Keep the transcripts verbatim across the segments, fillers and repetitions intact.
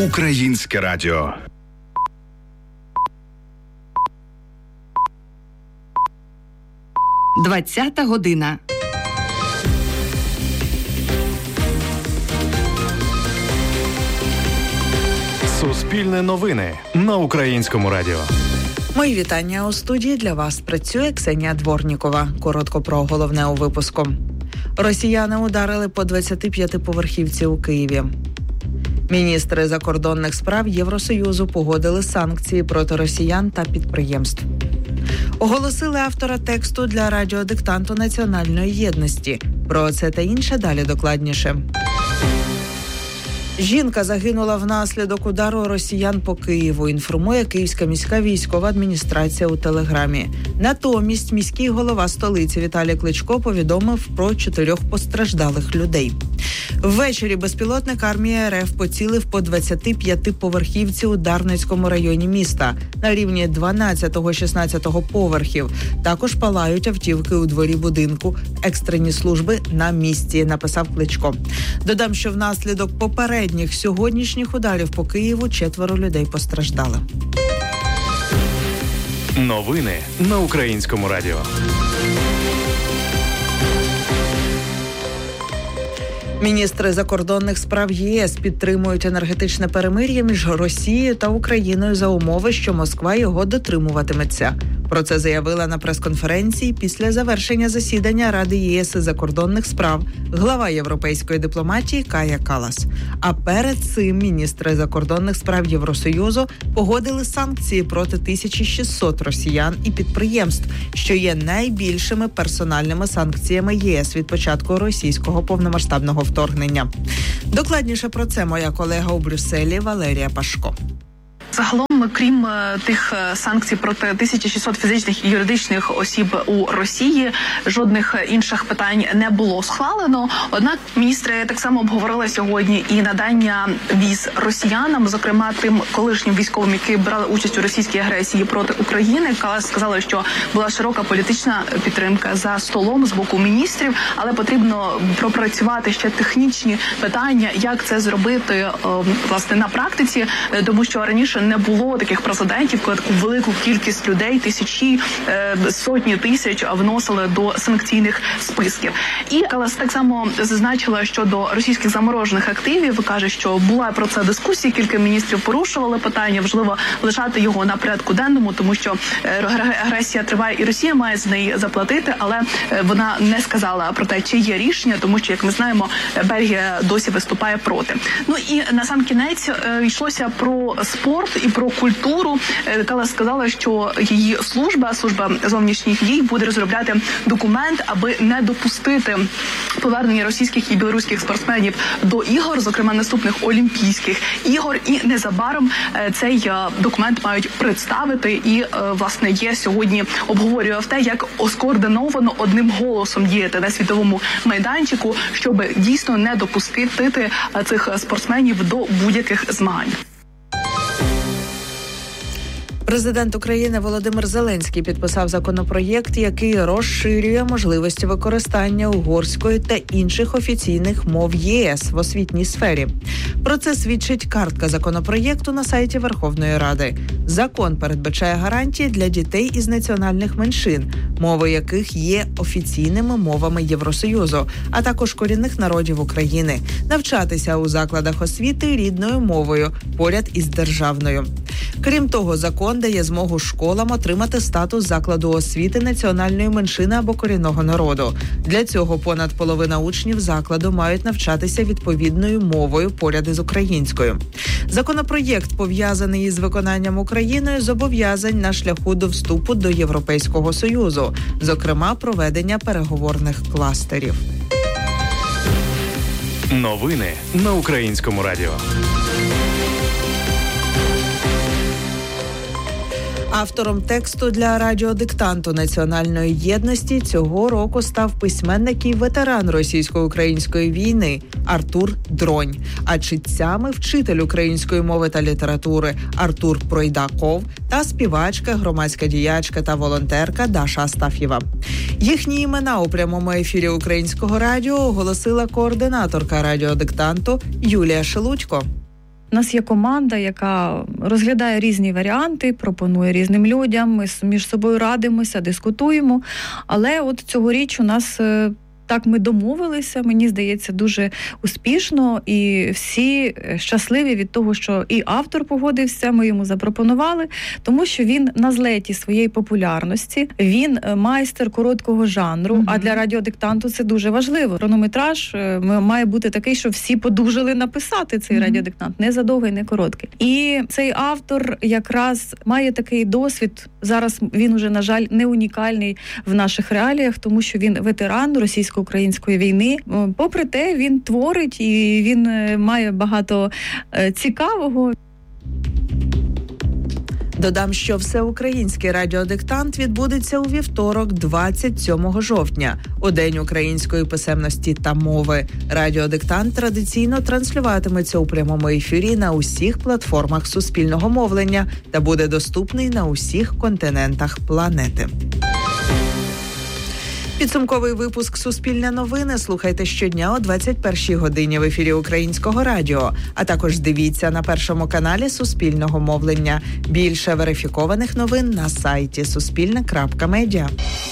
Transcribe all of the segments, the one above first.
Українське радіо. Двадцята година. Суспільне новини на Українському радіо. Мої вітання у студії. Для вас працює Ксенія Дворнікова. Коротко про головне у випуску. Росіяни ударили по двадцятип'ятиповерхівці у Києві. Міністри закордонних справ Євросоюзу погодили санкції проти росіян та підприємств. Оголосили автора тексту для радіодиктанту національної єдності. Про це та інше далі докладніше. Жінка загинула внаслідок удару росіян по Києву, інформує Київська міська військова адміністрація у Телеграмі. Натомість міський голова столиці Віталій Кличко повідомив про чотирьох постраждалих людей. Ввечері безпілотник армії РФ поцілив по двадцятип'ятиповерхівці у Дарницькому районі міста на рівні дванадцятого-шістнадцятого поверхів. Також палають автівки у дворі будинку. Екстрені служби на місці, написав Кличко. Додам, що внаслідок попередніх сьогоднішніх ударів по Києву четверо людей постраждали. Новини на Українському радіо. Міністри закордонних справ ЄС підтримують енергетичне перемир'я між Росією та Україною за умови, що Москва його дотримуватиметься. Про це заявила на прес-конференції після завершення засідання Ради ЄС із закордонних справ глава європейської дипломатії Кая Каллас. А перед цим міністри закордонних справ Євросоюзу погодили санкції проти тисячі шістсот росіян і підприємств, що є найбільшими персональними санкціями ЄС від початку російського повномасштабного вторгнення. Докладніше про це моя колега у Брюсселі Валерія Пашко. Загалом, крім тих санкцій проти тисячі шістсот фізичних і юридичних осіб у Росії, жодних інших питань не було схвалено. Однак міністри так само обговорили сьогодні і надання віз росіянам, зокрема тим колишнім військовим, які брали участь у російській агресії проти України. Сказали, що була широка політична підтримка за столом з боку міністрів, але потрібно пропрацювати ще технічні питання, як це зробити власне на практиці, тому що раніше не було таких прецедентів, коли таку велику кількість людей, тисячі, сотні тисяч вносили до санкційних списків. І Каллас так само зазначила щодо російських заморожених активів, каже, що була про це дискусія, кілька міністрів порушували питання, важливо лишати його на порядку денному, тому що агресія триває і Росія має з неї заплатити, але вона не сказала про те, чи є рішення, тому що, як ми знаємо, Бельгія досі виступає проти. Ну і на сам кінець йшлося про спорт і про культуру. Каллас сказала, що її служба, служба зовнішніх дій, буде розробляти документ, аби не допустити повернення російських і білоруських спортсменів до ігор, зокрема наступних Олімпійських ігор. І незабаром цей документ мають представити. І, власне, є сьогодні обговорював те, як скоординовано одним голосом діяти на світовому майданчику, щоб дійсно не допустити цих спортсменів до будь-яких змагань. Президент України Володимир Зеленський підписав законопроєкт, який розширює можливості використання угорської та інших офіційних мов ЄС в освітній сфері. Про це свідчить картка законопроєкту на сайті Верховної Ради. Закон передбачає гарантії для дітей із національних меншин, мови яких є офіційними мовами Євросоюзу, а також корінних народів України, навчатися у закладах освіти рідною мовою поряд із державною. Крім того, закон дає змогу школам отримати статус закладу освіти національної меншини або корінного народу. Для цього понад половина учнів закладу мають навчатися відповідною мовою поряд із українською. Законопроєкт пов'язаний із виконанням Україною зобов'язань на шляху до вступу до Європейського Союзу, зокрема проведення переговорних кластерів. Новини на Українському радіо. Автором тексту для радіодиктанту національної єдності цього року став письменник і ветеран російсько-української війни Артур Дронь, а читцями вчитель української мови та літератури Артур Пройдаков та співачка, громадська діячка та волонтерка Даша Астаф'єва. Їхні імена у прямому ефірі Українського радіо оголосила координаторка радіодиктанту Юлія Шелудько. У нас є команда, яка розглядає різні варіанти, пропонує різним людям, ми між собою радимося, дискутуємо. Але от цьогоріч у нас так ми домовилися, мені здається, дуже успішно, і всі щасливі від того, що і автор погодився, ми йому запропонували, тому що він на злеті своєї популярності, він майстер короткого жанру, mm-hmm. а для радіодиктанту це дуже важливо. Хронометраж має бути такий, що всі подужали написати цей mm-hmm. радіодиктант, не задовгий, не короткий. І цей автор якраз має такий досвід, зараз він уже, на жаль, не унікальний в наших реаліях, тому що він ветеран російсько-української війни. Попри те, він творить і він має багато цікавого. Додам, що всеукраїнський радіодиктант відбудеться у вівторок, двадцять сьомого жовтня, у День української писемності та мови. Радіодиктант традиційно транслюватиметься у прямому ефірі на усіх платформах суспільного мовлення та буде доступний на усіх континентах планети. Підсумковий випуск «Суспільне новини» слухайте щодня о двадцять першій годині в ефірі Українського радіо, а також дивіться на Першому каналі Суспільного мовлення. Більше верифікованих новин на сайті суспільне крапка медіа.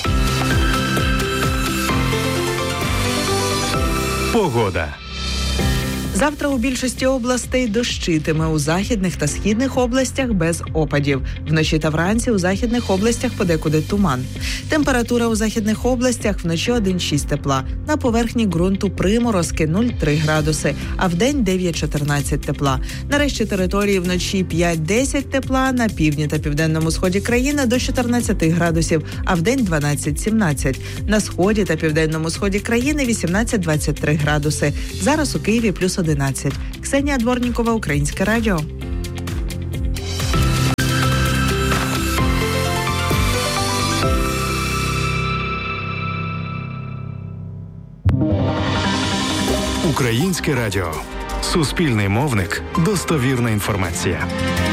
Погода. Завтра у більшості областей дощитиме, у західних та східних областях без опадів. Вночі та вранці у західних областях подекуди туман. Температура у західних областях вночі один-шість тепла. На поверхні ґрунту приморозки нуль-три градуси, а вдень дев'ять-чотирнадцять тепла. На решті території вночі п'ять-десять тепла, на півдні та південному сході країни до чотирнадцять градусів, а вдень дванадцять-сімнадцять. На сході та південному сході країни вісімнадцять-двадцять три градуси. Зараз у Києві плюс одинадцять. Ксенія Дворнікова, Українське радіо. Українське радіо. Суспільний мовник. Достовірна інформація.